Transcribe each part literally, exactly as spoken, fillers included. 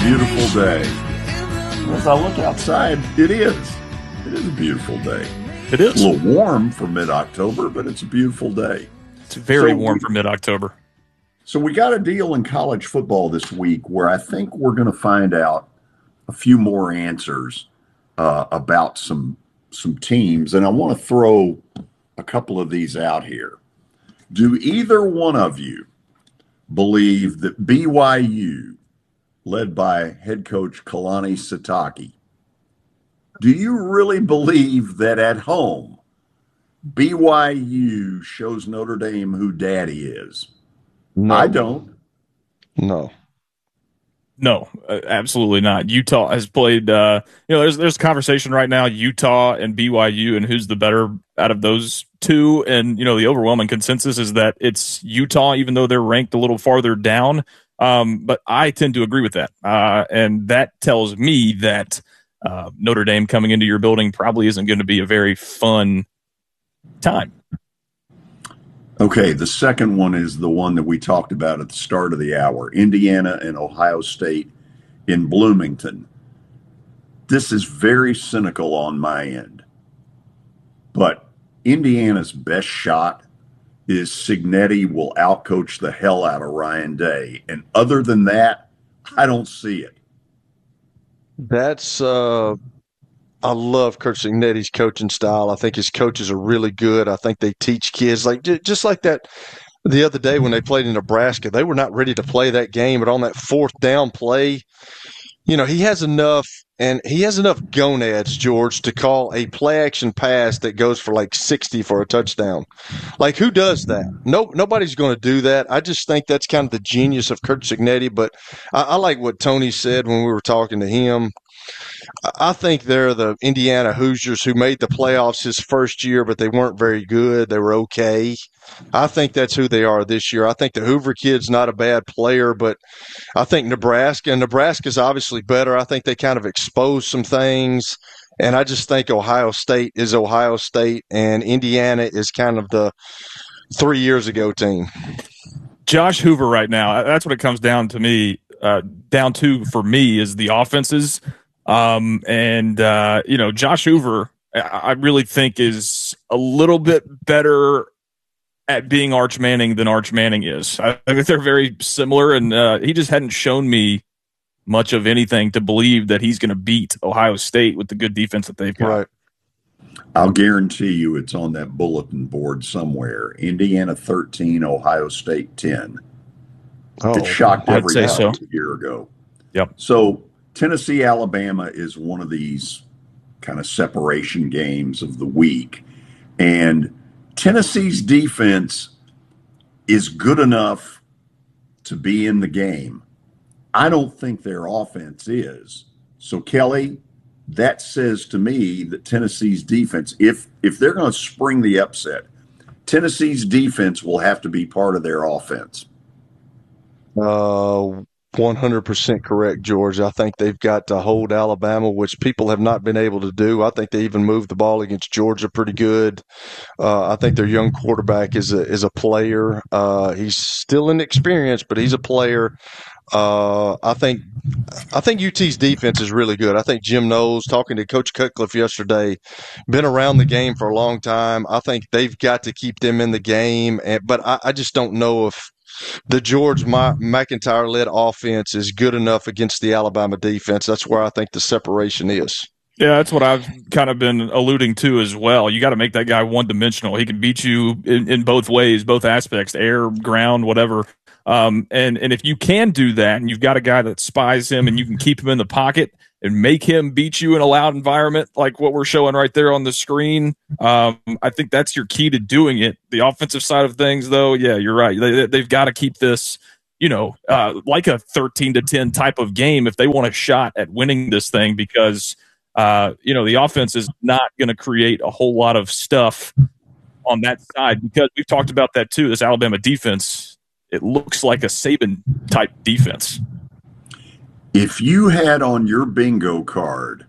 beautiful day. As I look outside, it is. It is a beautiful day. It is. It's a little warm for mid-October, but it's a beautiful day. It's very so warm we, for mid-October. So we got a deal in college football this week where I think we're going to find out a few more answers uh, about some some teams, and I want to throw a couple of these out here. Do either one of you believe that B Y U, led by head coach Kalani Sitake, do you really believe that at home B Y U shows Notre Dame who daddy is? No. I don't. No. No, uh, absolutely not. Utah has played, uh, you know, there's there's a conversation right now, Utah and B Y U, and who's the better out of those two. And, you know, the overwhelming consensus is that it's Utah, even though they're ranked a little farther down. Um, but I tend to agree with that. Uh, and that tells me that uh, Notre Dame coming into your building probably isn't going to be a very fun time. Okay, the second one is the one that we talked about at the start of the hour, Indiana and Ohio State in Bloomington. This is very cynical on my end, but Indiana's best shot is Cignetti will outcoach the hell out of Ryan Day. And other than that, I don't see it. That's uh I love Kurt Cignetti's coaching style. I think his coaches are really good. I think they teach kids like just like that the other day when they played in Nebraska. They were not ready to play that game, but on that fourth down play, you know, he has enough and he has enough gonads, George, to call a play action pass that goes for like sixty for a touchdown. Like, who does that? No, nobody's going to do that. I just think that's kind of the genius of Kurt Cignetti. But I, I like what Tony said when we were talking to him. I think they're the Indiana Hoosiers who made the playoffs his first year, but they weren't very good. They were okay. I think that's who they are this year. I think the Hoover kid's not a bad player, but I think Nebraska, and Nebraska's obviously better. I think they kind of exposed some things, and I just think Ohio State is Ohio State, and Indiana is kind of the three years ago team. Josh Hoover right now, that's what it comes down to me, uh, down to for me is the offenses. Um, and, uh, you know, Josh Hoover, I really think is a little bit better at being Arch Manning than Arch Manning is. I think they're very similar, and uh, he just hadn't shown me much of anything to believe that he's going to beat Ohio State with the good defense that they've got. Right. I'll guarantee you it's on that bulletin board somewhere. Indiana thirteen, Ohio State ten. Oh, it shocked I'd everybody say so. a year ago. Yep. So Tennessee, Alabama is one of these kind of separation games of the week. And Tennessee's defense is good enough to be in the game. I don't think their offense is. So, Kelly, that says to me that Tennessee's defense, if if they're going to spring the upset, Tennessee's defense will have to be part of their offense. Uh, one hundred percent correct, George. I think they've got to hold Alabama, which people have not been able to do. I think they even moved the ball against Georgia pretty good. Uh, I think their young quarterback is a is a player. Uh, he's still inexperienced, but he's a player. Uh, I think I think U T's defense is really good. I think Jim Knowles, talking to Coach Cutcliffe yesterday, been around the game for a long time. I think they've got to keep them in the game, and, but I, I just don't know if the George McIntyre-led offense is good enough against the Alabama defense. That's where I think the separation is. Yeah, that's what I've kind of been alluding to as well. You got to make that guy one-dimensional. He can beat you in, in both ways, both aspects, air, ground, whatever. Um, and, and if you can do that, and you've got a guy that spies him and you can keep him in the pocket and make him beat you in a loud environment like what we're showing right there on the screen, um, I think that's your key to doing it. The offensive side of things, though, yeah, you're right. They, they've got to keep this, you know, uh, like a thirteen to ten type of game if they want a shot at winning this thing, because, uh, you know, the offense is not going to create a whole lot of stuff on that side, because we've talked about that too. This Alabama defense, it looks like a Saban type defense. If you had on your bingo card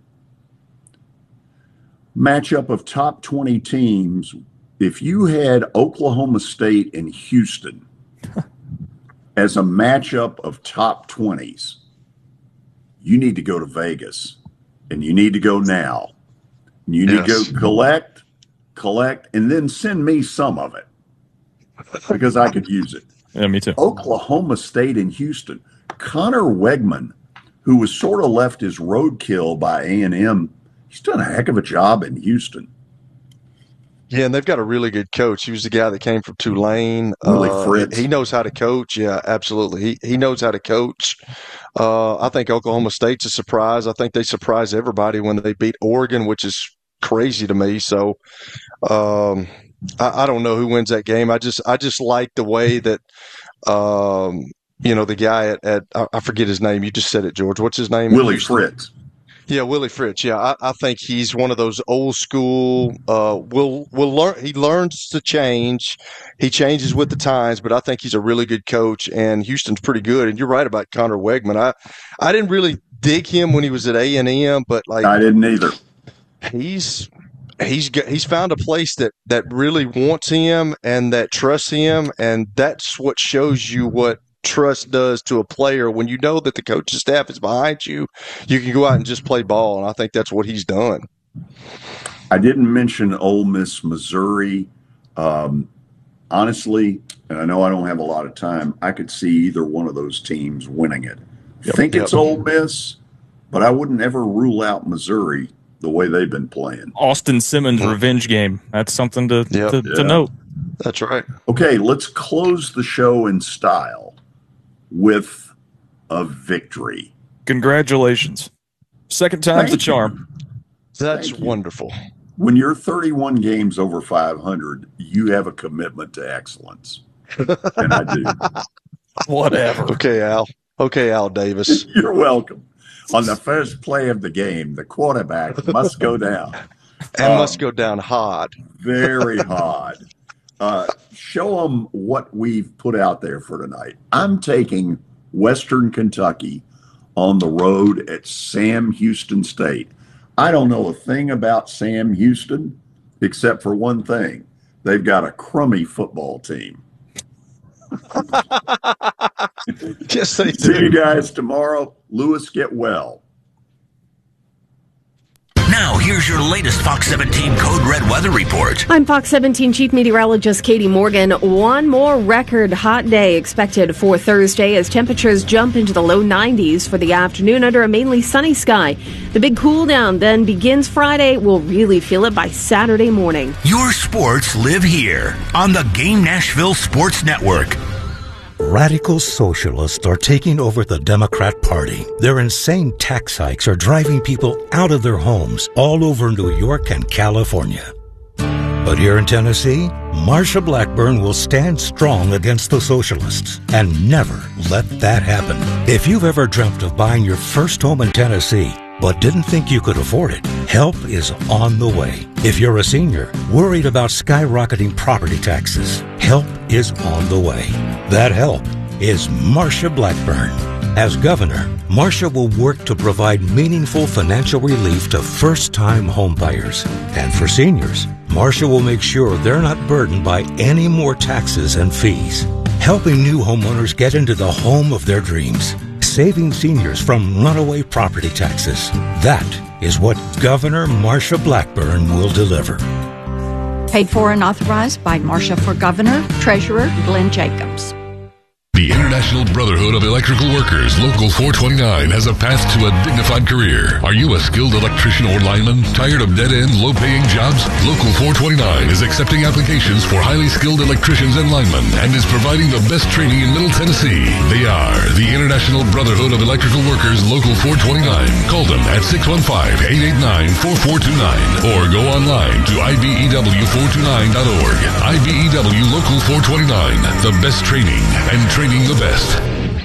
matchup of top twenty teams, if you had Oklahoma State and Houston as a matchup of top twenties, you need to go to Vegas, and you need to go now. You need yes. to go collect, collect, and then send me some of it because I could use it. Yeah, me too. Oklahoma State and Houston. Connor Wegman, who was sort of left as roadkill by A and M, he's done a heck of a job in Houston. Yeah, and they've got a really good coach. He was the guy that came from Tulane. Willie uh, Fritz. He knows how to coach. Yeah, absolutely. He he knows how to coach. Uh, I think Oklahoma State's a surprise. I think they surprised everybody when they beat Oregon, which is crazy to me. So um, I, I don't know who wins that game. I just I just like the way that um, you know the guy at, at I forget his name. You just said it, George. What's his name? Willie Fritz. Yeah, Willie Fritz. Yeah, I, I think he's one of those old school. Uh, will will learn. He learns to change. He changes with the times, but I think he's a really good coach. And Houston's pretty good. And you're right about Connor Wegman. I I didn't really dig him when he was at A and M, but like I didn't either. He's he's he's found a place that that really wants him and that trusts him, and that's what shows you what trust does to a player. When you know that the coaching staff is behind you, you can go out and just play ball, and I think that's what he's done. I didn't mention Ole Miss, Missouri. Um, honestly, and I know I don't have a lot of time, I could see either one of those teams winning it. I yep, think yep. it's Ole Miss, but I wouldn't ever rule out Missouri the way they've been playing. Austin Simmons mm-hmm. revenge game. That's something to, yep. to, yeah. to note. That's right. Okay, let's close the show in style with a victory. Congratulations. Second time's the charm. That's wonderful. When you're thirty-one games over five hundred, you have a commitment to excellence. And I do. Whatever. Okay, Al. Okay, Al Davis. You're welcome. On the first play of the game, the quarterback must go down. And um, must go down hard. Very hard. Uh, show them what we've put out there for tonight. I'm taking Western Kentucky on the road at Sam Houston State. I don't know a thing about Sam Houston except for one thing. They've got a crummy football team. Yes, they do. See you guys tomorrow. Lewis, get well. Now, here's your latest Fox seventeen Code Red weather report. I'm Fox seventeen Chief Meteorologist Katie Morgan. One more record hot day expected for Thursday as temperatures jump into the low nineties for the afternoon under a mainly sunny sky. The big cool down then begins Friday. We'll really feel it by Saturday morning. Your sports live here on the Game Nashville Sports Network. Radical socialists are taking over the Democrat Party. Their insane tax hikes are driving people out of their homes all over New York and California. But here in Tennessee, Marsha Blackburn will stand strong against the socialists and never let that happen. If you've ever dreamt of buying your first home in Tennessee, but didn't think you could afford it, help is on the way. If you're a senior, worried about skyrocketing property taxes, help is on the way. That help is Marsha Blackburn. As governor, Marsha will work to provide meaningful financial relief to first-time homebuyers. And for seniors, Marsha will make sure they're not burdened by any more taxes and fees, helping new homeowners get into the home of their dreams, saving seniors from runaway property taxes. That is what Governor Marsha Blackburn will deliver. Paid for and authorized by Marsha for Governor, Treasurer Glenn Jacobs. The International Brotherhood of Electrical Workers, Local four twenty-nine, has a path to a dignified career. Are you a skilled electrician or lineman? Tired of dead-end, low-paying jobs? Local four twenty-nine is accepting applications for highly skilled electricians and linemen and is providing the best training in Middle Tennessee. They are the International Brotherhood of Electrical Workers, Local four twenty-nine. Call them at six one five, eight eight nine, four four two nine or go online to I B E W four two nine dot org. I B E W Local four twenty-nine, the best training and training the best.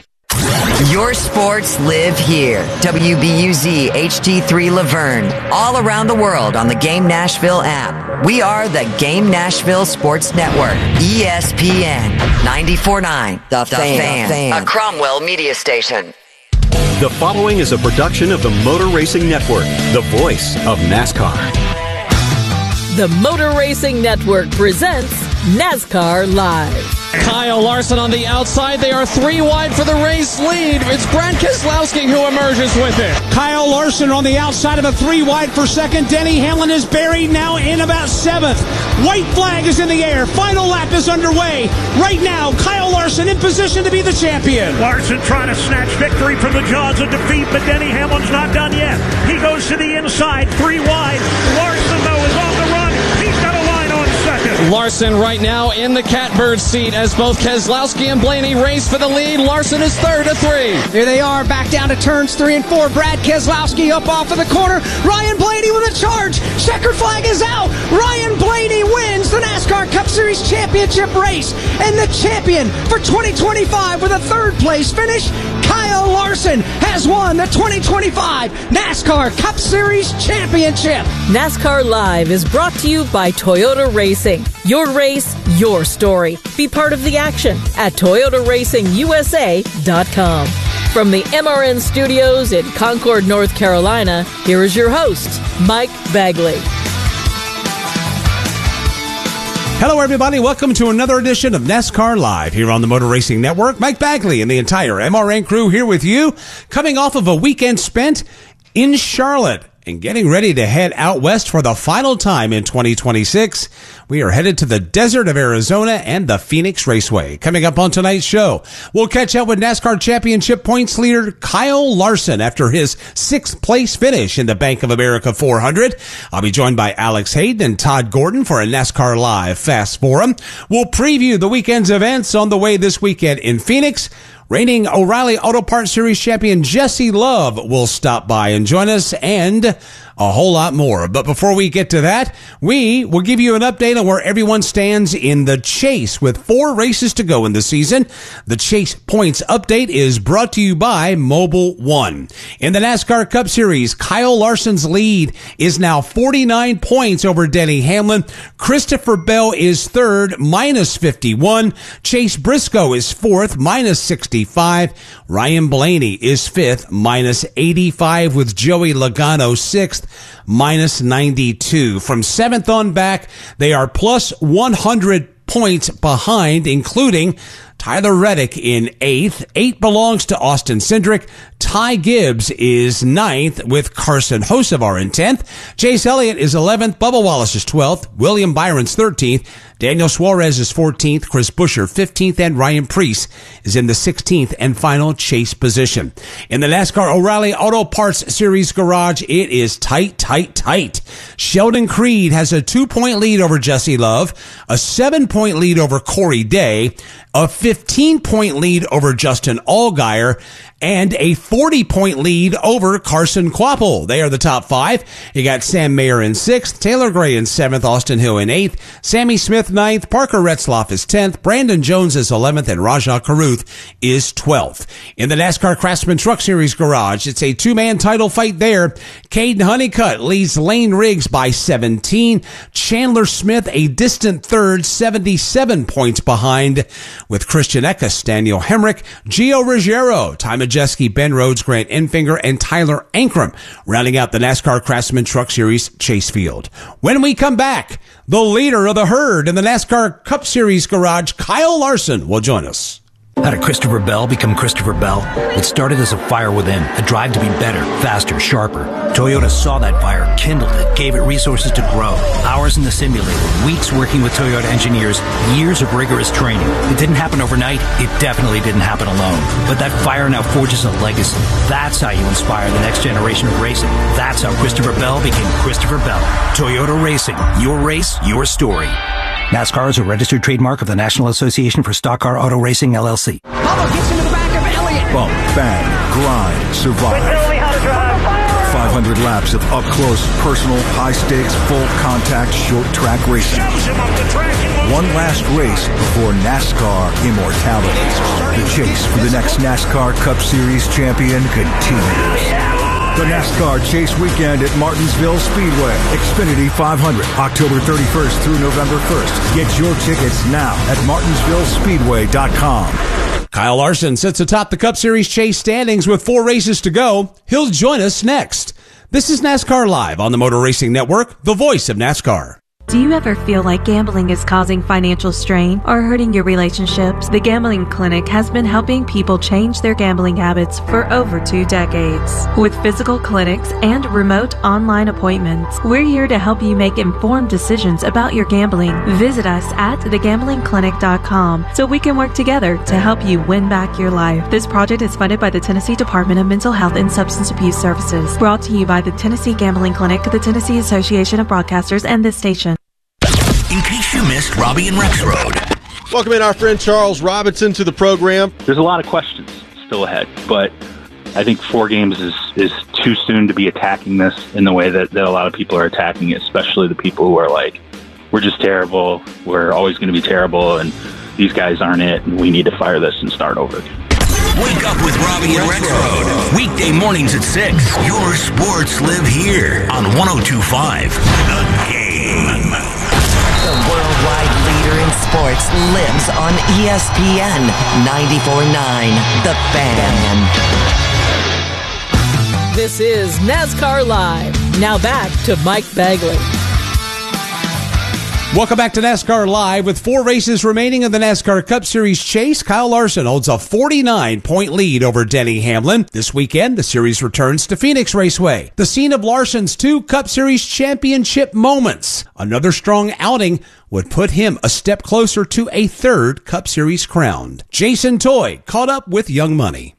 Your sports live here. W B U Z H D three Laverne. All around the world on the Game Nashville app. We are the Game Nashville Sports Network. E S P N ninety-four point nine. The, the fan. fan. A Cromwell media station. The following is a production of the Motor Racing Network, the voice of NASCAR. The Motor Racing Network presents NASCAR Live. Kyle Larson on the outside. They are three wide for the race lead. It's Brad Keselowski who emerges with it. Kyle Larson on the outside of a three wide for second. Denny Hamlin is buried now in about seventh. White flag is in the air. Final lap is underway. Right now, Kyle Larson in position to be the champion. Larson trying to snatch victory from the jaws of defeat, but Denny Hamlin's not done yet. He goes to the inside, three wide. Larson, though, is on the run. He's got a line on second. Larson right now in the catbird seat as both Keselowski and Blaney race for the lead. Larson is third to three. Here they are, back down to turns three and four. Brad Keselowski up off of the corner. Ryan Blaney with a charge. Checkered flag is out. Ryan Blaney wins the NASCAR Cup Series championship race. And the champion for twenty twenty-five with a third place finish, Kyle Larson, has won the twenty twenty-five NASCAR Cup Series championship. NASCAR Live is brought to you by Toyota Racing. Your race, your story. Be part of the action at Toyota Racing U S A dot com. From the M R N studios in Concord, North Carolina, here is your host, Mike Bagley. Hello, everybody. Welcome to another edition of NASCAR Live here on the Motor Racing Network. Mike Bagley and the entire M R N crew here with you, coming off of a weekend spent in Charlotte and getting ready to head out west for the final time in twenty twenty-six. We are headed to the desert of Arizona and the Phoenix Raceway. Coming up on tonight's show, we'll catch up with NASCAR Championship points leader Kyle Larson after his sixth place finish in the Bank of America four hundred. I'll be joined by Alex Hayden and Todd Gordon for a NASCAR Live Fast Forum. We'll preview the weekend's events on the way this weekend in Phoenix. Reigning O'Reilly Auto Parts Series champion Jesse Love will stop by and join us, and a whole lot more. But before we get to that, we will give you an update on where everyone stands in the chase with four races to go in the season. The Chase Points Update is brought to you by Mobile One. In the NASCAR Cup Series, Kyle Larson's lead is now forty-nine points over Denny Hamlin. Christopher Bell is third, minus fifty-one. Chase Briscoe is fourth, minus sixty-five. Ryan Blaney is fifth, minus eighty-five, with Joey Logano sixth, minus ninety-two. From seventh on back, they are plus one hundred points behind, including Tyler Reddick in eighth. Eight belongs to Austin Cindric. Ty Gibbs is ninth, with Carson Hocevar in tenth. Chase Elliott is eleventh. Bubba Wallace is twelfth. William Byron's thirteenth. Daniel Suarez is fourteenth. Chris Buescher fifteenth. And Ryan Preece is in the sixteenth and final chase position. In the NASCAR O'Reilly Auto Parts Series garage, it is tight, tight, tight. Sheldon Creed has a two-point lead over Jesse Love, a seven-point lead over Corey Day, a fifteen-point lead over Justin Allgaier, and a forty-point lead over Carson Kvapil. They are the top five. You got Sam Mayer in sixth, Taylor Gray in seventh, Austin Hill in eighth, Sammy Smith ninth, Parker Retzlaff is tenth, Brandon Jones is eleventh, and Rajah Caruth is twelfth. In the NASCAR Craftsman Truck Series garage, it's a two-man title fight there. Caden Honeycutt leads Lane Riggs by seventeen. Chandler Smith, a distant third, seventy-seven points behind, with Christian Eckes, Daniel Hemrick, Gio Ruggiero, Ty Majeski, Ben Rhodes, Grant Enfinger, and Tyler Ankrum, rounding out the NASCAR Craftsman Truck Series chase field. When we come back, the leader of the herd in the NASCAR Cup Series garage, Kyle Larson, will join us. How did Christopher Bell become Christopher Bell? It started as a fire within, a drive to be better, faster, sharper. Toyota saw that fire, kindled it, gave it resources to grow. Hours in the simulator, weeks working with Toyota engineers, years of rigorous training. It didn't happen overnight. It definitely didn't happen alone. But that fire now forges a legacy. That's how you inspire the next generation of racing. That's how Christopher Bell became Christopher Bell. Toyota Racing. Your race, your story. NASCAR is a registered trademark of the National Association for Stock Car Auto Racing, L L C. Bubba gets into the back of Elliott. Bump, bang, grind, survive. five hundred laps of up-close, personal, high-stakes, full-contact, short-track racing. One last race before NASCAR immortality. The chase for the next NASCAR Cup Series champion continues. The NASCAR Chase Weekend at Martinsville Speedway. Xfinity five hundred, October thirty-first through November first. Get your tickets now at martinsville speedway dot com. Kyle Larson sits atop the Cup Series chase standings with four races to go. He'll join us next. This is NASCAR Live on the Motor Racing Network, the voice of NASCAR. Do you ever feel like gambling is causing financial strain or hurting your relationships? The Gambling Clinic has been helping people change their gambling habits for over two decades. With physical clinics and remote online appointments, we're here to help you make informed decisions about your gambling. Visit us at the gambling clinic dot com so we can work together to help you win back your life. This project is funded by the Tennessee Department of Mental Health and Substance Abuse Services. Brought to you by the Tennessee Gambling Clinic, the Tennessee Association of Broadcasters, and this station. In case you missed Robbie and Rex Road. Welcome in our friend Charles Robinson to the program. There's a lot of questions still ahead, but I think four games is, is too soon to be attacking this in the way that, that a lot of people are attacking it, especially the people who are like, we're just terrible, we're always going to be terrible, and these guys aren't it, and we need to fire this and start over again. Wake up with Robbie and Rex Road. Weekday mornings at six. Your sports live here on one oh two point five The Game. The worldwide leader in sports lives on E S P N ninety-four point nine The Fan. This is NASCAR Live. Now back to Mike Bagley. Welcome back to NASCAR Live. With four races remaining in the NASCAR Cup Series chase, Kyle Larson holds a forty-nine point lead over Denny Hamlin. This weekend, the series returns to Phoenix Raceway, the scene of Larson's two Cup Series championship moments. Another strong outing would put him a step closer to a third Cup Series crown. Jason Toy caught up with Young Money.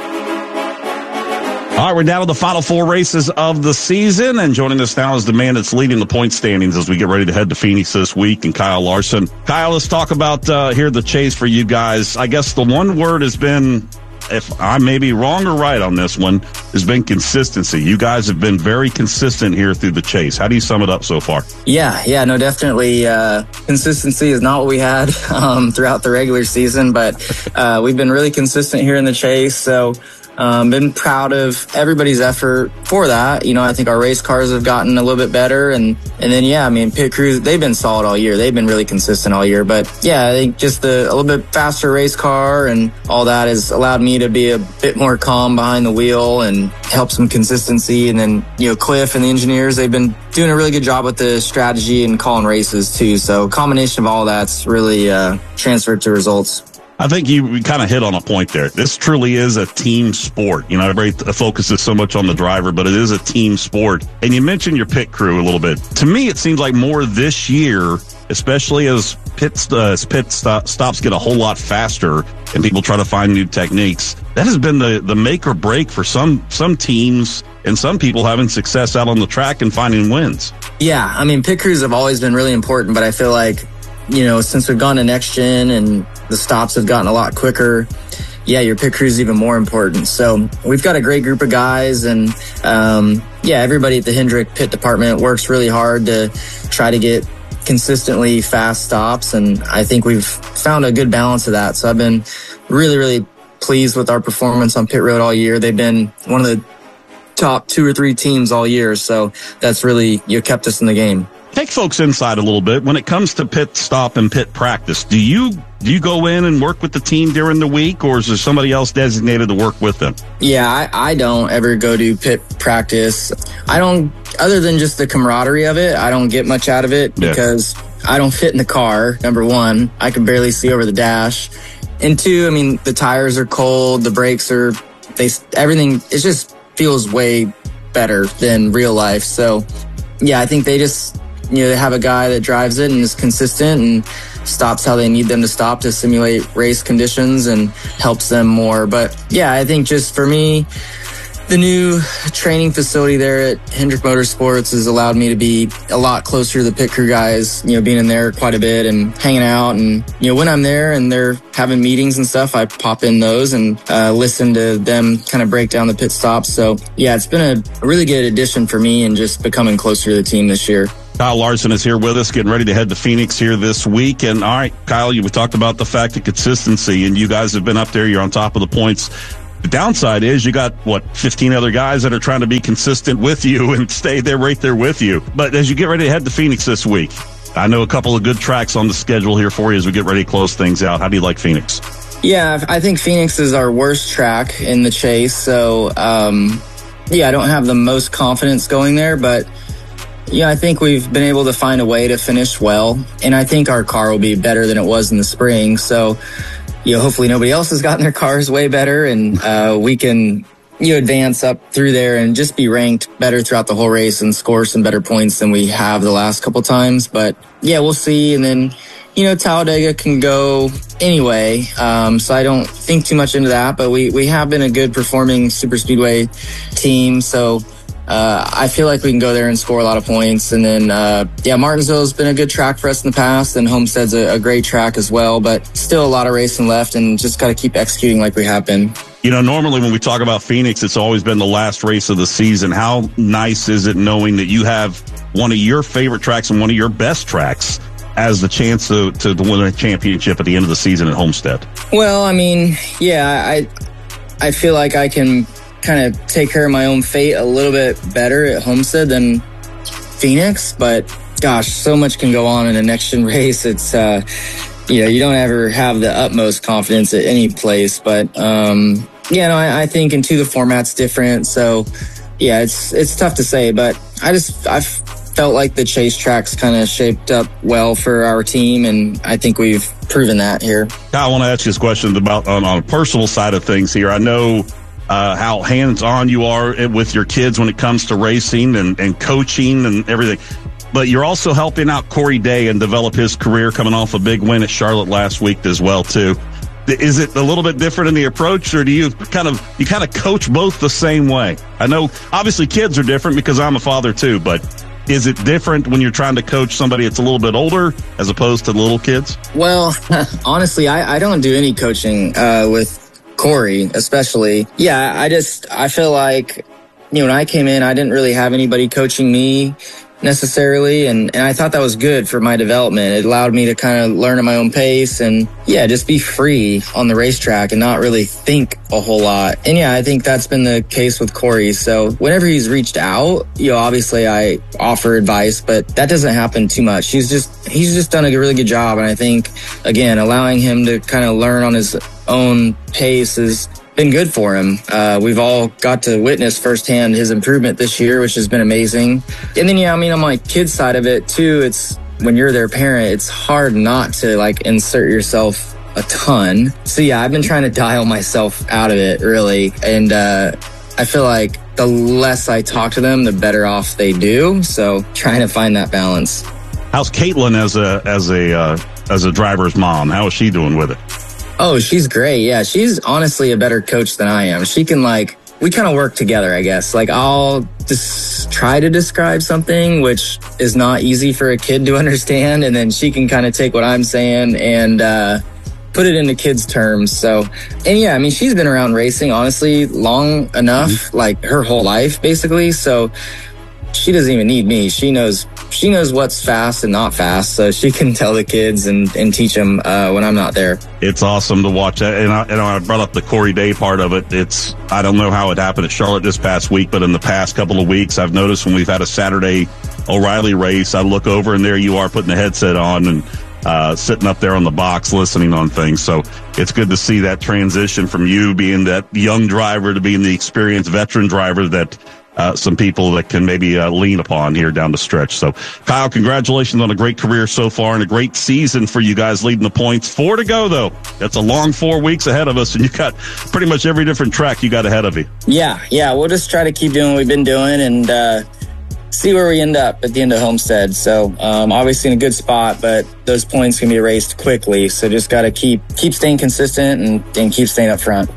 All right, we're down to the final four races of the season, and joining us now is the man that's leading the point standings as we get ready to head to Phoenix this week, and Kyle Larson. Kyle, let's talk about uh, here the chase for you guys. I guess the one word has been, if I may be wrong or right on this one, has been consistency. You guys have been very consistent here through the chase. How do you sum it up so far? Yeah, yeah, no, definitely. Uh, consistency is not what we had um, throughout the regular season, but uh, we've been really consistent here in the chase, so Um, been proud of everybody's effort for that. You know, I think our race cars have gotten a little bit better. And, and then, yeah, I mean, pit crews, they've been solid all year. They've been really consistent all year. But, yeah, I think just the, a little bit faster race car and all that has allowed me to be a bit more calm behind the wheel and help some consistency. And then, you know, Cliff and the engineers, they've been doing a really good job with the strategy and calling races, too. So a combination of all that's really uh, transferred to results. I think you kind of hit on a point there. This truly is a team sport. You know, everybody focuses so much on the driver, but it is a team sport. And you mentioned your pit crew a little bit. To me, it seems like more this year, especially as pit, uh, as pit stop, stops get a whole lot faster and people try to find new techniques. That has been the, the make or break for some, some teams and some people having success out on the track and finding wins. Yeah, I mean, pit crews have always been really important, but I feel like, you know, since we've gone to next gen and the stops have gotten a lot quicker, yeah, your pit crew is even more important. So we've got a great group of guys, and um, yeah, everybody at the Hendrick pit department works really hard to try to get consistently fast stops, and I think we've found a good balance of that. So I've been really, really pleased with our performance on pit road all year. They've been one of the top two or three teams all year, so that's really, you know, kept us in the game. Take folks inside a little bit. When it comes to pit stop and pit practice, do you do you go in and work with the team during the week, or is there somebody else designated to work with them? Yeah, I, I don't ever go to pit practice. I don't, other than just the camaraderie of it, I don't get much out of it because yeah. I don't fit in the car, number one. I can barely see over the dash. And two, I mean, the tires are cold, the brakes are, they everything, it just feels way better than real life. So, yeah, I think they just, you know, they have a guy that drives it and is consistent and stops how they need them to stop to simulate race conditions and helps them more. But yeah, I think just for me, the new training facility there at Hendrick Motorsports has allowed me to be a lot closer to the pit crew guys, you know, being in there quite a bit and hanging out. And, you know, when I'm there and they're having meetings and stuff, I pop in those and uh, listen to them kind of break down the pit stops. So yeah, it's been a really good addition for me and just becoming closer to the team this year. Kyle Larson is here with us, getting ready to head to Phoenix here this week. And all right, Kyle, we talked about the fact of consistency, and you guys have been up there. You're on top of the points. The downside is you got, what, fifteen other guys that are trying to be consistent with you and stay there right there with you. But as you get ready to head to Phoenix this week, I know a couple of good tracks on the schedule here for you as we get ready to close things out. How do you like Phoenix? Yeah, I think Phoenix is our worst track in the chase. So, um, yeah, I don't have the most confidence going there, but yeah, I think we've been able to find a way to finish well. And I think our car will be better than it was in the spring. So, you know, hopefully nobody else has gotten their cars way better, and uh, we can, you know, advance up through there and just be ranked better throughout the whole race and score some better points than we have the last couple times. But yeah, we'll see. And then, you know, Talladega can go anyway. Um, so I don't think too much into that, but we, we have been a good performing super speedway team. So, Uh, I feel like we can go there and score a lot of points. And then, uh, yeah, Martinsville's been a good track for us in the past, and Homestead's a, a great track as well, but still a lot of racing left, and just got to keep executing like we have been. You know, normally when we talk about Phoenix, it's always been the last race of the season. How nice is it knowing that you have one of your favorite tracks and one of your best tracks as the chance to, to, to win a championship at the end of the season at Homestead? Well, I mean, yeah, I, I feel like I can kind of take care of my own fate a little bit better at Homestead than Phoenix, but gosh, so much can go on in a next gen race. It's, uh, you know, you don't ever have the utmost confidence at any place, but, um, yeah, no, I, I think in two, the format's different. So yeah, it's, it's tough to say, but I just, I've felt like the chase tracks kind of shaped up well for our team, and I think we've proven that here. Kyle, I want to ask you this question about on, on a personal side of things here. I know Uh, how hands-on you are with your kids when it comes to racing and, and coaching and everything. But you're also helping out Corey Day and develop his career, coming off a big win at Charlotte last week as well, too. Is it a little bit different in the approach, or do you kind of you kind of coach both the same way? I know, obviously, kids are different because I'm a father, too, but is it different when you're trying to coach somebody that's a little bit older as opposed to the little kids? Well, honestly, I, I don't do any coaching uh, with Corey, especially. Yeah, I just, I feel like, you know, when I came in, I didn't really have anybody coaching me necessarily. And, and I thought that was good for my development. It allowed me to kind of learn at my own pace and, yeah, just be free on the racetrack and not really think a whole lot. And yeah, I think that's been the case with Corey. So whenever he's reached out, you know, obviously I offer advice, but that doesn't happen too much. He's just, he's just done a really good job. And I think, again, allowing him to kind of learn on his own pace has been good for him. Uh, we've all got to witness firsthand his improvement this year, which has been amazing. And then, yeah, I mean, on my kids' side of it too, it's when you're their parent, it's hard not to like insert yourself a ton. So yeah, I've been trying to dial myself out of it really. And, uh, I feel like the less I talk to them, the better off they do. So trying to find that balance. How's Caitlin as a, as a, uh, as a driver's mom? How is she doing with it? Oh, she's great. Yeah, she's honestly a better coach than I am. She can like, we kind of work together, I guess. Like I'll just try to describe something, which is not easy for a kid to understand. And then she can kind of take what I'm saying and, uh, put it into kids' terms. So, and yeah, I mean, she's been around racing, honestly, long enough, mm-hmm. like her whole life, basically. So she doesn't even need me. She knows, she knows what's fast and not fast. So she can tell the kids and, and teach them, uh, when I'm not there. It's awesome to watch that. And I, and I brought up the Corey Day part of it. It's, I don't know how it happened at Charlotte this past week, but in the past couple of weeks, I've noticed when we've had a Saturday O'Reilly race, I look over and there you are putting the headset on and, uh, sitting up there on the box listening on things. So it's good to see that transition from you being that young driver to being the experienced veteran driver that, Uh, some people that can maybe uh, lean upon here down the stretch. So, Kyle, congratulations on a great career so far and a great season for you guys leading the points. Four to go, though. That's a long four weeks ahead of us, and you got pretty much every different track you got ahead of you. Yeah, yeah. We'll just try to keep doing what we've been doing and uh, see where we end up at the end of Homestead. So, um, obviously in a good spot, but those points can be erased quickly. So just got to keep keep staying consistent and, and keep staying up front.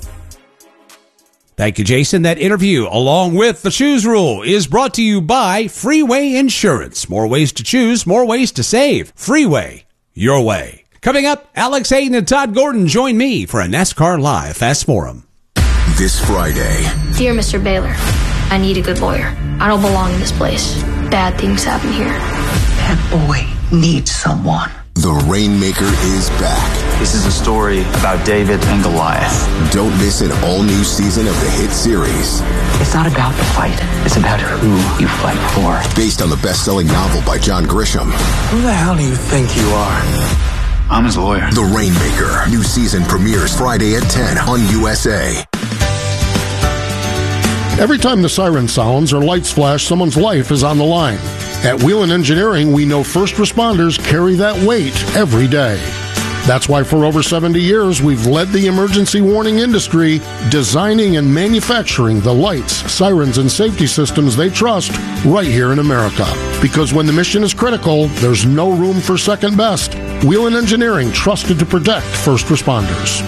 Thank you, Jason. That interview, along with the Choose Rule, is brought to you by Freeway Insurance. More ways to choose, more ways to save. Freeway, your way. Coming up, Alex Hayden and Todd Gordon join me for a NASCAR Live Fast Forum. This Friday. Dear Mister Baylor, I need a good lawyer. I don't belong in this place. Bad things happen here. That boy needs someone. The Rainmaker is back. This is a story about David and Goliath. Don't miss an all-new season of the hit series. It's not about the fight. It's about who you fight for. Based on the best-selling novel by John Grisham. Who the hell do you think you are? I'm his lawyer. The Rainmaker. New season premieres Friday at ten on U S A. Every time the siren sounds or lights flash, someone's life is on the line. At Whelen Engineering, we know first responders carry that weight every day. That's why for over seventy years, we've led the emergency warning industry, designing and manufacturing the lights, sirens, and safety systems they trust right here in America. Because when the mission is critical, there's no room for second best. Whelen Engineering, trusted to protect first responders.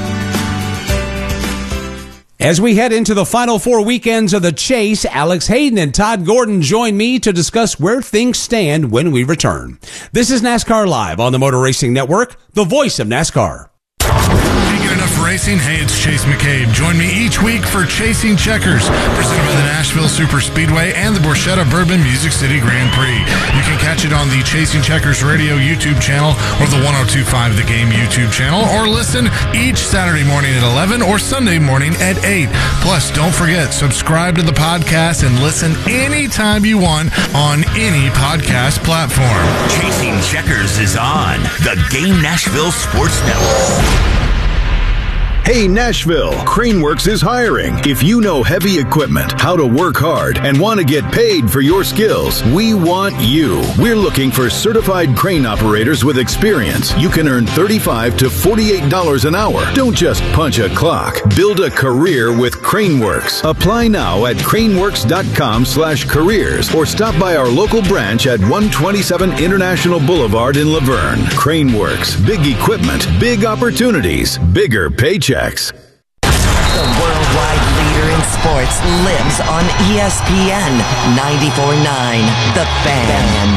As we head into the final four weekends of the Chase, Alex Hayden and Todd Gordon join me to discuss where things stand when we return. This is NASCAR Live on the Motor Racing Network, the voice of NASCAR. Can't get enough racing? Hey, it's Chase McCabe. Join me each week for Chasing Checkers, presented by the Nashville Super Speedway and the Borchetta Bourbon Music City Grand Prix. You can catch it on the Chasing Checkers Radio YouTube channel or the one oh two point five The Game YouTube channel, or listen each Saturday morning at eleven or Sunday morning at eight. Plus, don't forget, subscribe to the podcast and listen anytime you want on any podcast platform. Chasing Checkers is on the Game Nashville Sports Network. Hey Nashville, Craneworks is hiring. If you know heavy equipment, how to work hard, and want to get paid for your skills, we want you. We're looking for certified crane operators with experience. You can earn thirty-five to forty-eight dollars an hour. Don't just punch a clock. Build a career with Craneworks. Apply now at craneworks.com slash careers or stop by our local branch at one twenty-seven International Boulevard in Laverne. Craneworks. Big equipment, big opportunities, bigger paychecks. The worldwide leader in sports lives on E S P N ninety-four point nine, The Fan.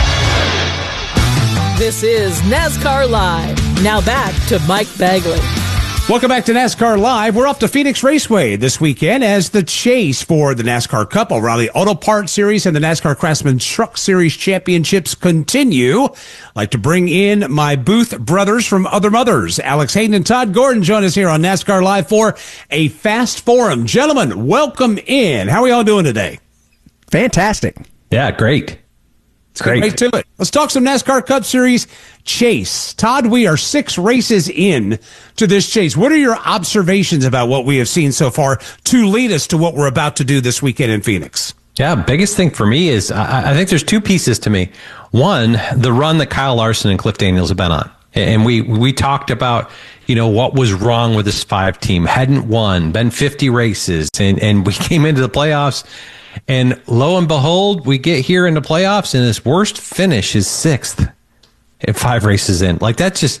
This is NASCAR Live. Now back to Mike Bagley. Welcome back to NASCAR Live. We're off to Phoenix Raceway this weekend as the chase for the NASCAR Cup, O'Reilly Auto Parts Series, and the NASCAR Craftsman Truck Series championships continue. I'd like to bring in my Booth brothers from Other Mothers. Alex Hayden and Todd Gordon join us here on NASCAR Live for a Fast Forum. Gentlemen, welcome in. How are y'all doing today? Fantastic. Yeah, great. It's great. Right to it. Let's talk some NASCAR Cup Series chase. Todd, we are six races in to this chase. What are your observations about what we have seen so far to lead us to what we're about to do this weekend in Phoenix? Yeah, biggest thing for me is I, I think there's two pieces to me. One, the run that Kyle Larson and Cliff Daniels have been on. And we, we talked about, you know, what was wrong with this five team. Hadn't won, been fifty races, and, and we came into the playoffs. And lo and behold, we get here in the playoffs, and his worst finish is sixth at five races in. Like, that's just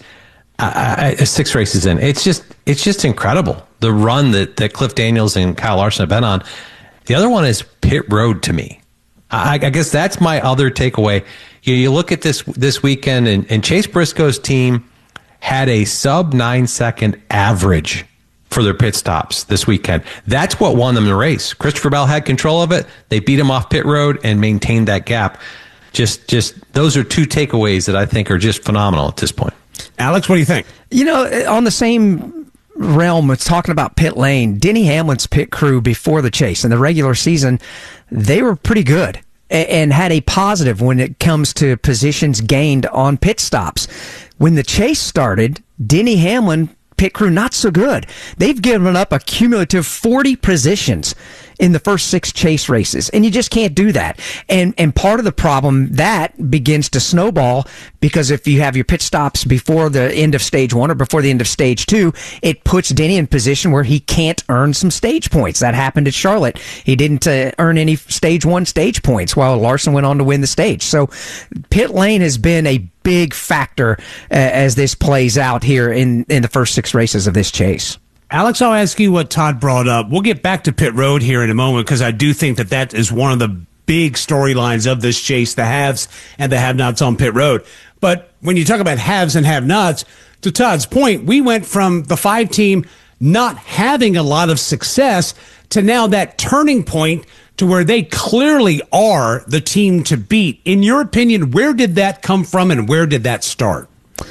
uh, six races in. It's just it's just incredible, the run that, that Cliff Daniels and Kyle Larson have been on. The other one is pit road to me. I, I guess that's my other takeaway. You, you look at this this weekend, and, and Chase Briscoe's team had a sub nine second average for their pit stops this weekend. That's what won them the race. Christopher Bell had control of it. They beat him off pit road and maintained that gap. Just, just those are two takeaways that I think are just phenomenal at this point. Alex, what do you think? You know, on the same realm, it's talking about pit lane. Denny Hamlin's pit crew before the chase in the regular season, they were pretty good and had a positive when it comes to positions gained on pit stops. When the chase started, Denny Hamlin pit crew not so good. They've given up a cumulative forty positions in the first six chase races, and you just can't do that. And and part of the problem that begins to snowball, because if you have your pit stops before the end of stage one or before the end of stage two, it puts Denny in position where he can't earn some stage points. That happened at Charlotte. He didn't uh, earn any stage one stage points while Larson went on to win the stage. So pit lane has been a big factor uh, as this plays out here in, in the first six races of this chase. Alex, I'll ask you what Todd brought up. We'll get back to pit road here in a moment, because I do think that that is one of the big storylines of this chase, the haves and the have-nots on pit road. But when you talk about haves and have-nots, to Todd's point, we went from the five team not having a lot of success to now that turning point to where they clearly are the team to beat. In your opinion, where did that come from and where did that start?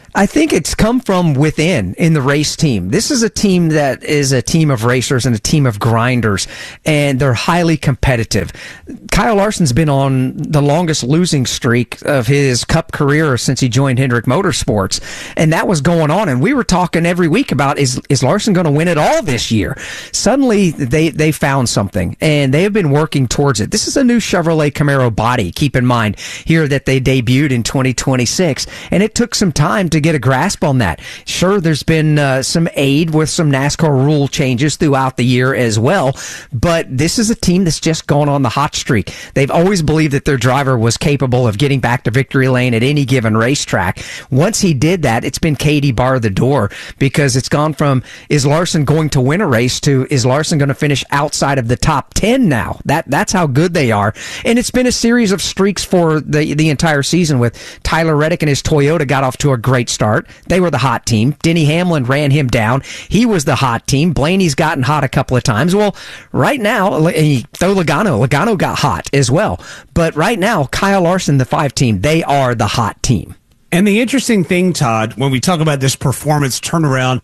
I think it's come from within in the race team. This is a team that is a team of racers and a team of grinders, and they're highly competitive. Kyle Larson's been on the longest losing streak of his Cup career since he joined Hendrick Motorsports, and that was going on. And we were talking every week about, is is Larson going to win it all this year? Suddenly, they, they found something, and they have been working towards it. This is a new Chevrolet Camaro body, keep in mind, here that they debuted in twenty twenty-six, and it took some time to get a grasp on that. Sure, there's been uh, some aid with some NASCAR rule changes throughout the year as well, but this is a team that's just gone on the hot streak. They've always believed that their driver was capable of getting back to victory lane at any given racetrack. Once he did that, it's been Katie bar the door, because it's gone from, is Larson going to win a race, to, is Larson going to finish outside of the top ten now? That That's how good they are. And it's been a series of streaks for the, the entire season, with Tyler Reddick and his Toyota got off to a great start. They were the hot team. Denny Hamlin ran him down. He was the hot team. Blaney's gotten hot a couple of times. Well, right now, throw Logano. Logano got hot as well. But right now, Kyle Larson, the five team, they are the hot team. And the interesting thing, Todd, when we talk about this performance turnaround,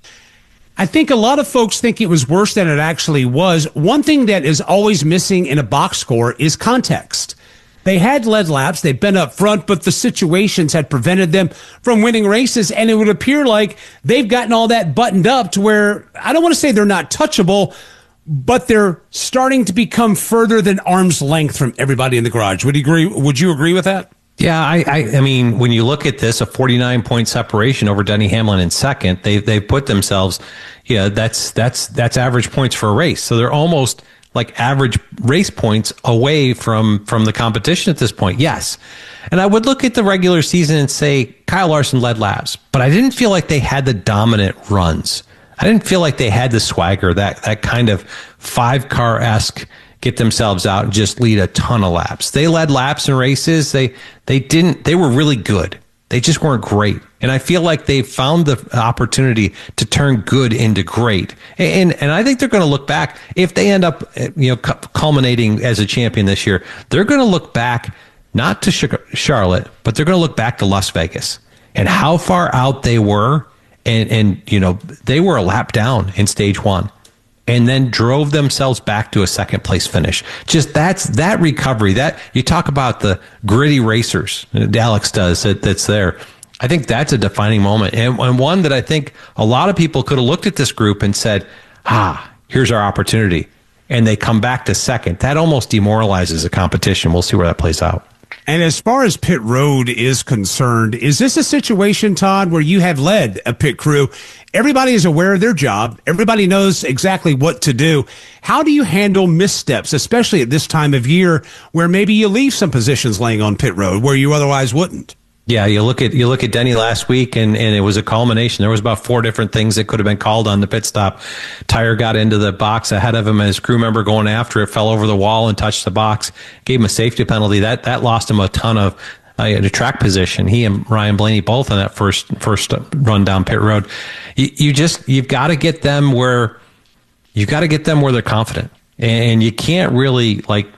I think a lot of folks think it was worse than it actually was. One thing that is always missing in a box score is context. They had led laps, they've been up front, but the situations had prevented them from winning races, and it would appear like they've gotten all that buttoned up to where, I don't want to say they're not touchable, but they're starting to become further than arm's length from everybody in the garage. Would you agree, would you agree with that? Yeah, I, I, I mean, when you look at this, a forty-nine point separation over Denny Hamlin in second, they they put themselves, yeah, you know, that's that's that's average points for a race. So they're almost like average race points away from from the competition at this point. Yes. And I would look at the regular season and say Kyle Larson led laps, but I didn't feel like they had the dominant runs. I didn't feel like they had the swagger, that that kind of five car-esque get themselves out and just lead a ton of laps. They led laps in races. They they didn't they were really good. They just weren't great. And I feel like they found the opportunity to turn good into great. And and I think they're going to look back, if they end up, you know, culminating as a champion this year, they're going to look back not to Charlotte, but they're going to look back to Las Vegas and how far out they were. And, and you know, they were a lap down in stage one, and then drove themselves back to a second place finish. Just that's that recovery. That you talk about the gritty racers that Alex does that, that's there. I think that's a defining moment, and, and one that I think a lot of people could have looked at this group and said, ah, here's our opportunity. And they come back to second. That almost demoralizes the competition. We'll see where that plays out. And as far as pit road is concerned, is this a situation, Todd, where you have led a pit crew? Everybody is aware of their job. Everybody knows exactly what to do. How do you handle missteps, especially at this time of year where maybe you leave some positions laying on pit road where you otherwise wouldn't? Yeah, you look at you look at Denny last week, and, and it was a culmination. There was about four different things that could have been called on the pit stop. Tire got into the box ahead of him, and his crew member going after it fell over the wall and touched the box, gave him a safety penalty. That that lost him a ton of uh, track position. He and Ryan Blaney both on that first first run down pit road. You, you just you've got to get them where you've got to get them where they're confident, and you can't really like.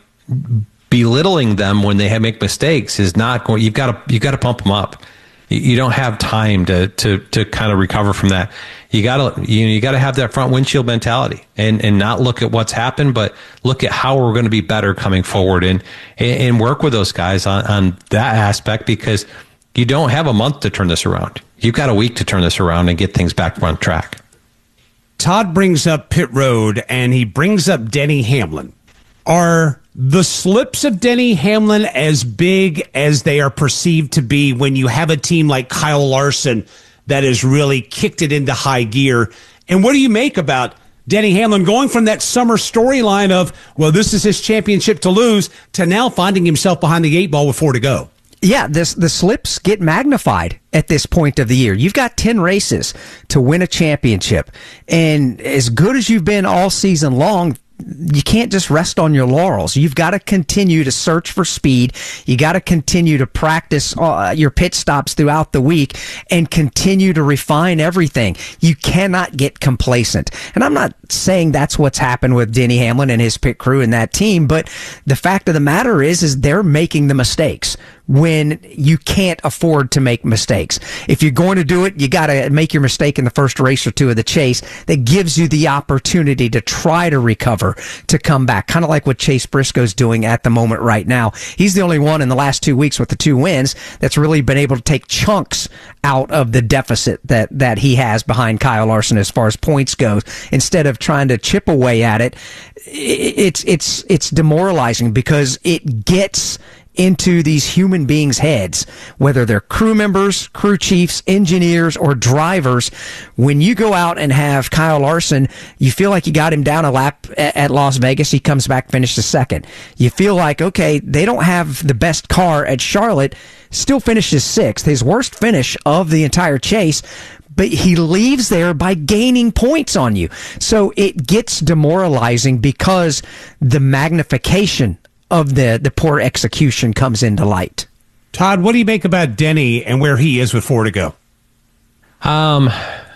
Belittling them when they have make mistakes is not going. You've got to you've got to pump them up. You, you don't have time to to to kind of recover from that. You got to you know, you got to have that front windshield mentality and and not look at what's happened, but look at how we're going to be better coming forward and and work with those guys on on that aspect, because you don't have a month to turn this around. You've got a week to turn this around and get things back on track. Todd brings up pit road, and he brings up Denny Hamlin. Are the slips of Denny Hamlin as big as they are perceived to be when you have a team like Kyle Larson that has really kicked it into high gear? And what do you make about Denny Hamlin going from that summer storyline of, well, this is his championship to lose, to now finding himself behind the eight ball with four to go? Yeah, this, the slips get magnified at this point of the year. You've got ten races to win a championship. And as good as you've been all season long, you can't just rest on your laurels. You've got to continue to search for speed. You got to continue to practice uh, your pit stops throughout the week and continue to refine everything. You cannot get complacent. And I'm not saying that's what's happened with Denny Hamlin and his pit crew and that team, but the fact of the matter is, is they're making the mistakes. when you can't afford to make mistakes. If you're going to do it, you got to make your mistake in the first race or two of the chase. That gives you the opportunity to try to recover, to come back, kind of like what Chase Briscoe's doing at the moment right now. He's the only one in the last two weeks with the two wins that's really been able to take chunks out of the deficit that, that he has behind Kyle Larson as far as points goes. Instead of trying to chip away at it, it's, it's, it's demoralizing because it gets into these human beings' heads, whether they're crew members, crew chiefs, engineers, or drivers. When you go out and have Kyle Larson, you feel like you got him down a lap at Las Vegas. He comes back, finishes second. You feel like, okay, they don't have the best car at Charlotte, still finishes sixth, his worst finish of the entire chase, but he leaves there by gaining points on you. So it gets demoralizing because the magnification of the, the poor execution comes into light. Todd, what do you make about Denny and where he is with four to go? Um,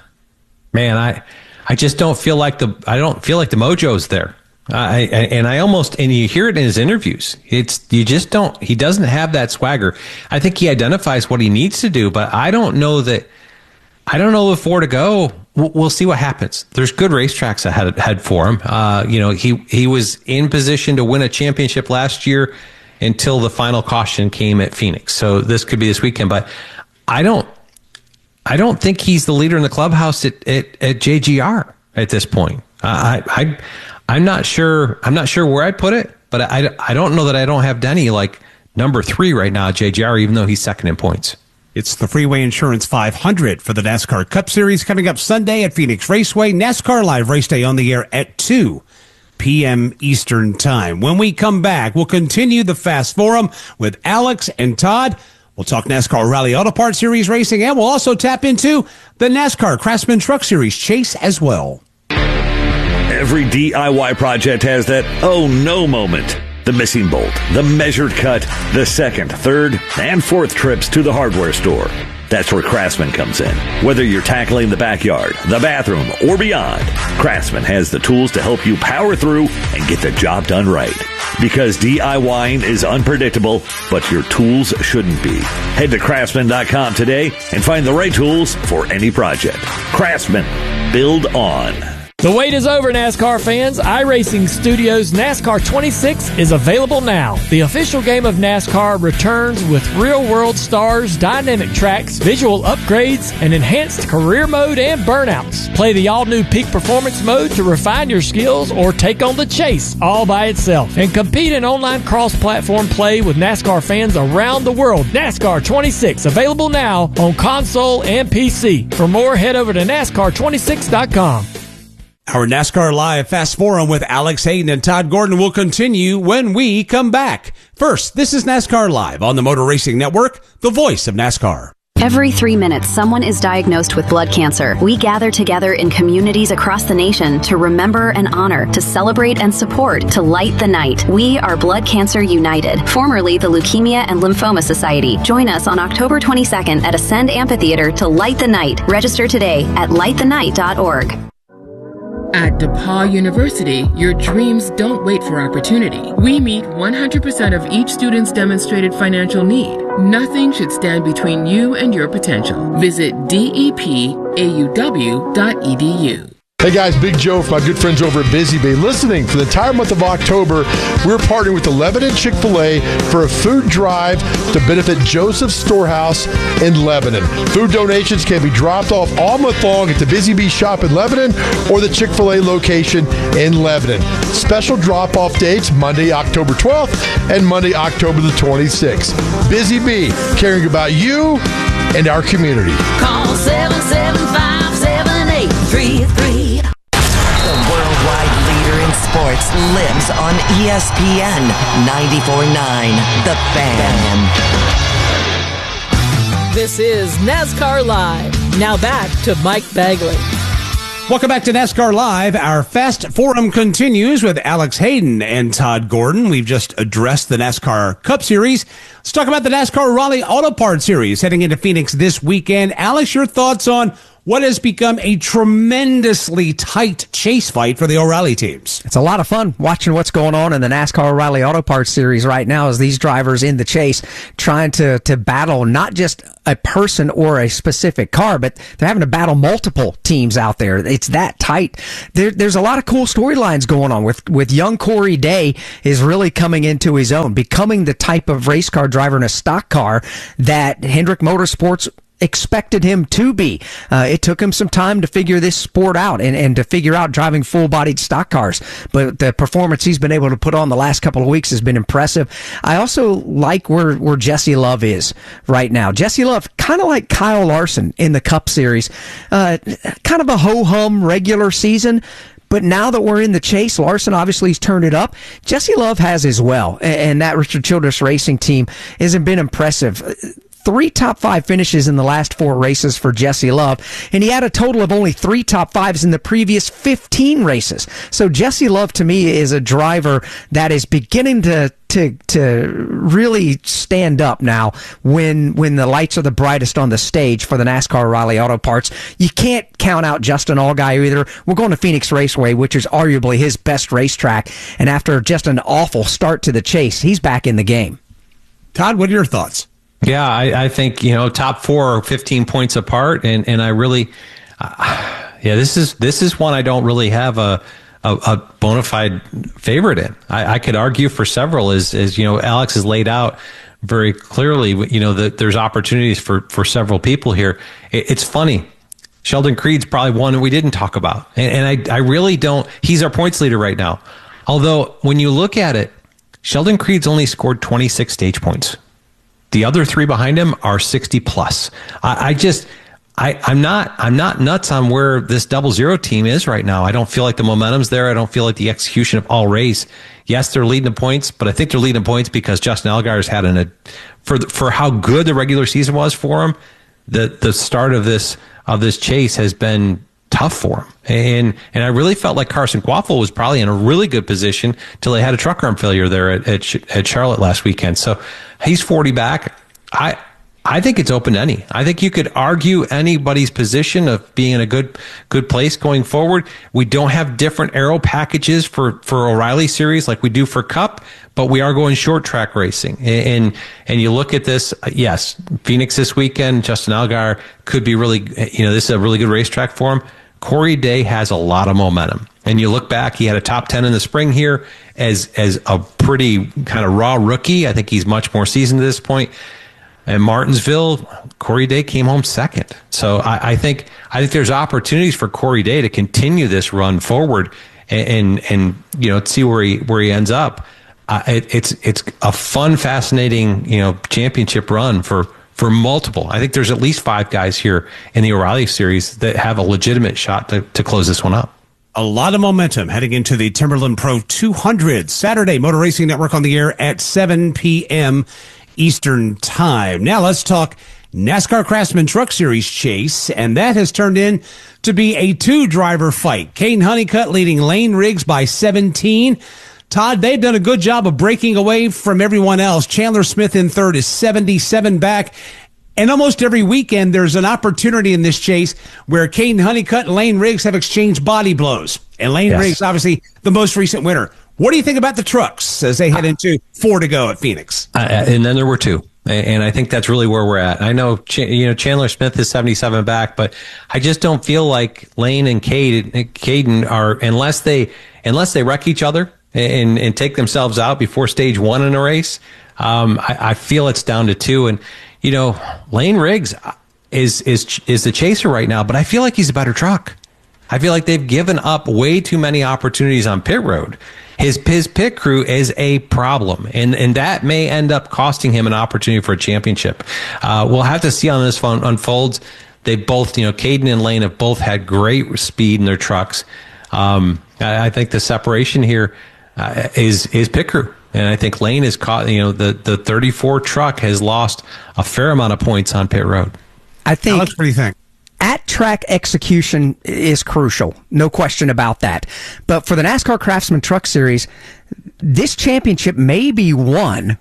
man, I, I just don't feel like the, I don't feel like the mojo's there. I, I and I almost, and you hear it in his interviews. It's, you just don't, he doesn't have that swagger. I think he identifies what he needs to do, but I don't know that, I don't know if four to go. We'll, we'll see what happens. There's good racetracks ahead, ahead for him. Uh, you know, he, he was in position to win a championship last year until the final caution came at Phoenix. So this could be this weekend, but I don't, I don't think he's the leader in the clubhouse at, at, at J G R at this point. Uh, I, I, I'm not sure, I'm not sure where I'd put it, but I, I don't know that I don't have Denny like number three right now at J G R, even though he's second in points. It's the Freeway Insurance five hundred for the NASCAR Cup Series coming up Sunday at Phoenix Raceway. NASCAR Live Race Day on the air at two p.m. Eastern Time. When we come back, we'll continue the Fast Forum with Alex and Todd. We'll talk NASCAR Rally Auto Parts Series racing, and we'll also tap into the NASCAR Craftsman Truck Series chase as well. Every D I Y project has that oh no moment. The missing bolt, the measured cut, the second, third, and fourth trips to the hardware store. That's where Craftsman comes in. Whether you're tackling the backyard, the bathroom, or beyond, Craftsman has the tools to help you power through and get the job done right. Because DIYing is unpredictable, but your tools shouldn't be. Head to Craftsman dot com today and find the right tools for any project. Craftsman. Build on. The wait is over, NASCAR fans. iRacing Studios NASCAR twenty-six is available now. The official game of NASCAR returns with real-world stars, dynamic tracks, visual upgrades, and enhanced career mode and burnouts. Play the all-new Peak Performance mode to refine your skills or take on the chase all by itself. And compete in online cross-platform play with NASCAR fans around the world. NASCAR twenty-six, available now on console and P C. For more, head over to NASCAR twenty-six dot com. Our NASCAR Live Fast Forum with Alex Hayden and Todd Gordon will continue when we come back. First, this is NASCAR Live on the Motor Racing Network, the voice of NASCAR. Every three minutes, someone is diagnosed with blood cancer. We gather together in communities across the nation to remember and honor, to celebrate and support, to light the night. We are Blood Cancer United, formerly the Leukemia and Lymphoma Society. Join us on October twenty-second at Ascend Amphitheater to light the night. Register today at light the night dot org. At DePaul University, your dreams don't wait for opportunity. We meet one hundred percent of each student's demonstrated financial need. Nothing should stand between you and your potential. Visit D E P A U W dot E D U. Hey guys, Big Joe from my good friends over at Busy Bee. Listening, for the entire month of October, we're partnering with the Lebanon Chick-fil-A for a food drive to benefit Joseph's Storehouse in Lebanon. Food donations can be dropped off all month long at the Busy Bee shop in Lebanon or the Chick-fil-A location in Lebanon. Special drop-off dates, Monday, October twelfth and Monday, October the twenty-sixth. Busy Bee, caring about you and our community. Call seven seven five, seven eight three three. Sports lives on E S P N ninety-four point nine, The Fan. This is NASCAR Live. Now back to Mike Bagley. Welcome back to NASCAR Live. Our Fast Forum continues with Alex Hayden and Todd Gordon. We've just addressed the NASCAR Cup Series. Let's talk about the NASCAR Rally Auto Parts Series heading into Phoenix this weekend. Alex, your thoughts on what has become a tremendously tight chase fight for the O'Reilly teams. It's a lot of fun watching what's going on in the NASCAR O'Reilly Auto Parts Series right now as these drivers in the chase trying to, to battle not just a person or a specific car, but they're having to battle multiple teams out there. It's that tight. There, there's a lot of cool storylines going on with, with young Corey Day is really coming into his own, becoming the type of race car driver in a stock car that Hendrick Motorsports expected him to be. Uh, it took him some time to figure this sport out and, and to figure out driving full-bodied stock cars. But the performance he's been able to put on the last couple of weeks has been impressive. I also like where, where Jesse Love is right now. Jesse Love, kind of like Kyle Larson in the Cup Series, uh, kind of a ho-hum regular season. But now that we're in the chase, Larson obviously has turned it up. Jesse Love has as well. And that Richard Childress Racing team hasn't been impressive. Three top five finishes in the last four races for Jesse Love, and he had a total of only three top fives in the previous fifteen races. So Jesse Love, to me, is a driver that is beginning to to to really stand up now when when the lights are the brightest on the stage for the NASCAR O'Reilly Auto Parts. You can't count out Justin Allgaier either. We're going to Phoenix Raceway, which is arguably his best racetrack, and after just an awful start to the chase, he's back in the game. Todd, what are your thoughts? Yeah, I, I think, you know, top four are fifteen points apart. And, and I really, uh, yeah, this is this is one I don't really have a, a, a bona fide favorite in. I, I could argue for several as, as, you know, Alex has laid out very clearly, you know, that there's opportunities for, for several people here. It, it's funny. Sheldon Creed's probably one that we didn't talk about. And, and I, I really don't, he's our points leader right now. Although when you look at it, Sheldon Creed's only scored twenty-six stage points. The other three behind him are sixty plus. I, I just, I, I'm not, I'm not nuts on where this double zero team is right now. I don't feel like the momentum's there. I don't feel like the execution of all race. Yes, they're leading the points, but I think they're leading the points because Justin Allgaier's had an, a, for, for how good the regular season was for him, the, the start of this, of this chase has been tough for him. And, and I really felt like Carson Quaffle was probably in a really good position till they had a truck arm failure there at, at, at Charlotte last weekend. So he's forty back. I, I think it's open to any. I think you could argue anybody's position of being in a good, good place going forward. We don't have different aero packages for, for O'Reilly series like we do for Cup, but we are going short track racing. And, and you look at this, yes, Phoenix this weekend, Justin Allgaier could be really, you know, this is a really good racetrack for him. Corey Day has a lot of momentum. And you look back, he had a top ten in the spring here as as a pretty kind of raw rookie. I think he's much more seasoned at this point. And Martinsville, Corey Day came home second. So I, I think I think there's opportunities for Corey Day to continue this run forward and and, and you know see where he where he ends up. Uh, it, it's it's a fun, fascinating you know championship run for. For multiple. I think there's at least five guys here in the O'Reilly series that have a legitimate shot to, to close this one up. A lot of momentum heading into the Timberland Pro two hundred. Saturday, Motor Racing Network on the air at seven p.m. Eastern Time. Now let's talk NASCAR Craftsman Truck Series chase, and that has turned in to be a two-driver fight. Caden Honeycutt leading Lane Riggs by seventeen. Todd, they've done a good job of breaking away from everyone else. Chandler Smith in third is seventy-seven back. And almost every weekend, there's an opportunity in this chase where Caden Honeycutt and Lane Riggs have exchanged body blows. And Lane yes. Riggs, obviously, the most recent winner. What do you think about the trucks as they head into four to go at Phoenix? Uh, and then there were two. And I think that's really where we're at. I know, you know, Chandler Smith is seventy-seven back, but I just don't feel like Lane and Caden, Caden are, unless they, unless they wreck each other, And, and take themselves out before stage one in a race. Um, I, I feel it's down to two. And, you know, Lane Riggs is, is, is the chaser right now, but I feel like he's a better truck. I feel like they've given up way too many opportunities on pit road. His, his pit crew is a problem, and, and that may end up costing him an opportunity for a championship. Uh, we'll have to see how this one unfolds. They both, you know, Caden and Lane have both had great speed in their trucks. Um, I, I think the separation here, Uh, is is pit crew, and I think Lane is caught. You know, the the thirty-four truck has lost a fair amount of points on pit road. I think. Alex, what do you think? At track execution is crucial, no question about that. But for the NASCAR Craftsman Truck Series, this championship may be won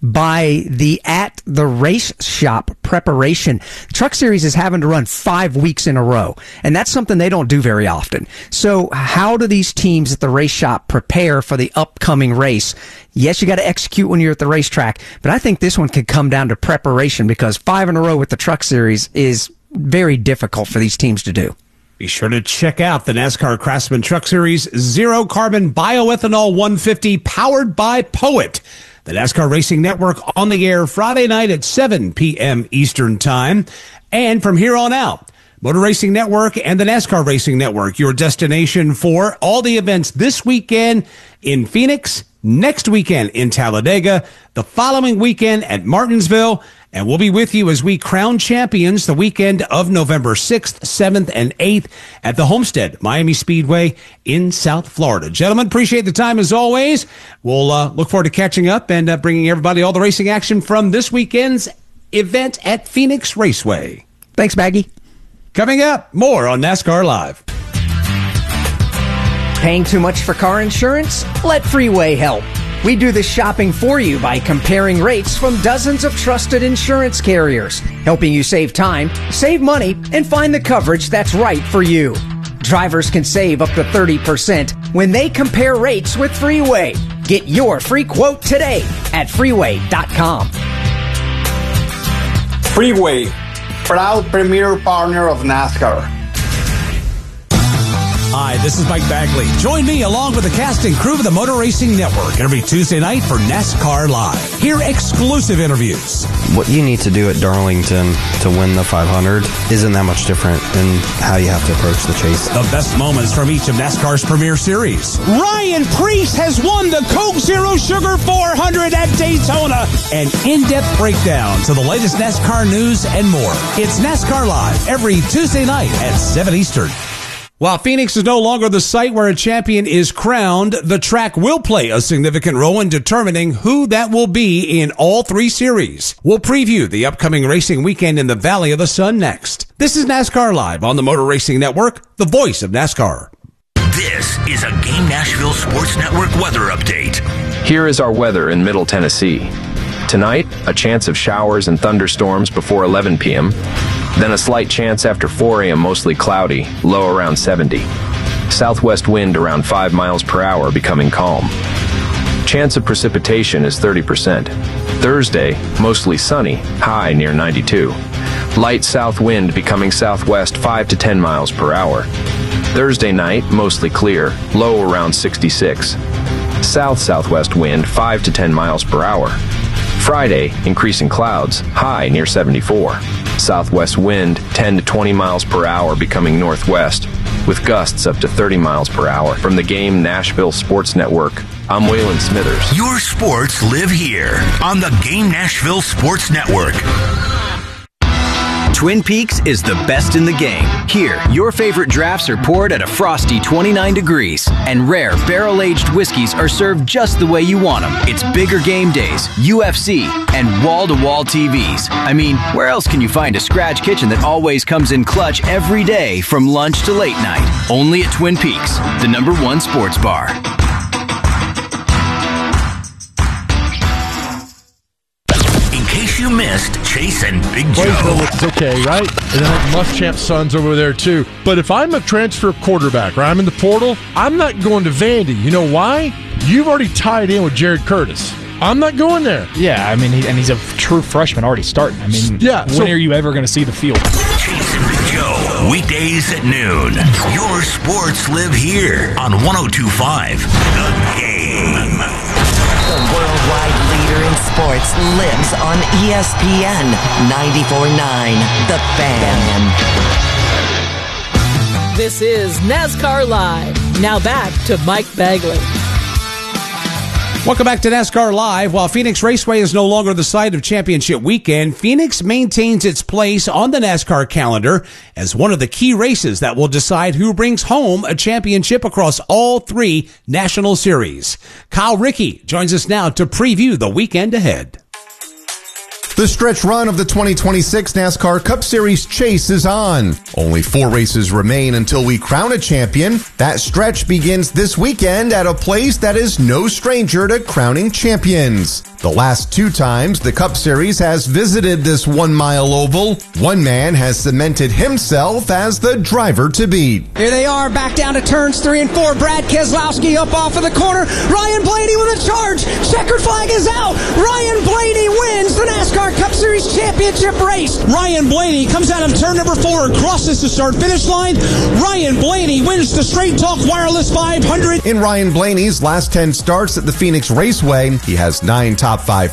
by the at the race shop preparation. Truck Series is having to run five weeks in a row, and that's something they don't do very often. So how do these teams at the race shop prepare for the upcoming race? Yes, you got to execute when you're at the racetrack, but I think this one could come down to preparation, because five in a row with the Truck Series is very difficult for these teams to do. Be sure to check out the NASCAR Craftsman Truck Series Zero Carbon Bioethanol one fifty powered by Poet. The NASCAR Racing Network on the air Friday night at seven p.m. Eastern Time. And from here on out, Motor Racing Network and the NASCAR Racing Network, your destination for all the events this weekend in Phoenix, next weekend in Talladega, the following weekend at Martinsville. And we'll be with you as we crown champions the weekend of November sixth, seventh, and eighth at the Homestead Miami Speedway in South Florida. Gentlemen, appreciate the time as always. We'll uh, look forward to catching up and uh, bringing everybody all the racing action from this weekend's event at Phoenix Raceway. Thanks, Maggie. Coming up, more on NASCAR Live. Paying too much for car insurance? Let Freeway help. We do the shopping for you by comparing rates from dozens of trusted insurance carriers, helping you save time, save money, and find the coverage that's right for you. Drivers can save up to thirty percent when they compare rates with Freeway. Get your free quote today at freeway dot com. Freeway, proud premier partner of NASCAR. Hi, this is Mike Bagley. Join me along with the cast and crew of the Motor Racing Network every Tuesday night for NASCAR Live. Hear exclusive interviews. What you need to do at Darlington to win the five hundred isn't that much different than how you have to approach the chase. The best moments from each of NASCAR's premier series. Ryan Preece has won the Coke Zero Sugar four hundred at Daytona. An in-depth breakdown to the latest NASCAR news and more. It's NASCAR Live every Tuesday night at seven Eastern. While Phoenix is no longer the site where a champion is crowned, the track will play a significant role in determining who that will be in all three series. We'll preview the upcoming racing weekend in the Valley of the Sun next. This is NASCAR Live on the Motor Racing Network, the voice of NASCAR. This is a Game Nashville Sports Network weather update. Here is our weather in Middle Tennessee. Tonight, a chance of showers and thunderstorms before eleven p.m., then a slight chance after four a.m., mostly cloudy, low around seventy. Southwest wind around five miles per hour, becoming calm. Chance of precipitation is thirty percent. Thursday, mostly sunny, high near ninety-two. Light south wind becoming southwest five to ten miles per hour. Thursday night, mostly clear, low around sixty-six. South-southwest wind five to ten miles per hour. Friday, increasing clouds, high near seventy-four. Southwest wind ten to twenty miles per hour, becoming northwest, with gusts up to thirty miles per hour. From the Game Nashville Sports Network, I'm Waylon Smithers. Your sports live here on the Game Nashville Sports Network. Twin Peaks is the best in the game. Here, your favorite drafts are poured at a frosty twenty-nine degrees, and rare barrel-aged whiskeys are served just the way you want them. It's bigger game days, U F C, and wall-to-wall T Vs. I mean, where else can you find a scratch kitchen that always comes in clutch every day from lunch to late night? Only at Twin Peaks, the number one sports bar. You missed Chase and Big Joe. It's okay, right? And then I have Muschamp's son's over there too. But if I'm a transfer quarterback or I'm in the portal, I'm not going to Vandy. You know why? You've already tied in with Jared Curtis. I'm not going there. Yeah, I mean, he, and he's a true freshman already starting. I mean, yeah, when so, are you ever going to see the field? Chase and Big Joe, weekdays at noon. Your sports live here on one oh two point five The Game. The worldwide leader in sports lives on E S P N ninety-four point nine The Fan. This is NASCAR Live. Now back to Mike Bagley. Welcome back to NASCAR Live. While Phoenix Raceway is no longer the site of championship weekend, Phoenix maintains its place on the NASCAR calendar as one of the key races that will decide who brings home a championship across all three national series. Kyle Rickey joins us now to preview the weekend ahead. The stretch run of the twenty twenty-six NASCAR Cup Series chase is on. Only four races remain until we crown a champion. That stretch begins this weekend at a place that is no stranger to crowning champions. The last two times the Cup Series has visited this one-mile oval, one man has cemented himself as the driver to beat. Here they are, back down to turns three and four. Brad Keselowski up off of the corner. Ryan Blaney with a charge. Checkered flag is out. Ryan Blaney wins the NASCAR Cup Series championship race. Ryan Blaney comes out of turn number four and crosses the start-finish line. Ryan Blaney wins the Straight Talk Wireless five hundred. In Ryan Blaney's last ten starts at the Phoenix Raceway, he has nine top five